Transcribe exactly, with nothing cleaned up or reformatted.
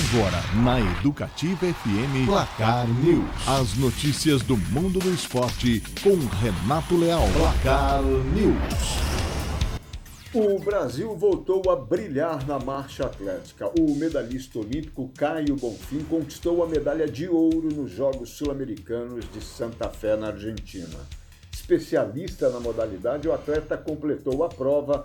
Agora, na Educativa F M, Placar News. As notícias do mundo do esporte com Renato Leal. Placar News. O Brasil voltou a brilhar na marcha atlética. O medalhista olímpico Caio Bonfim conquistou a medalha de ouro nos Jogos Sul-Americanos de Santa Fé, na Argentina. Especialista na modalidade, o atleta completou a prova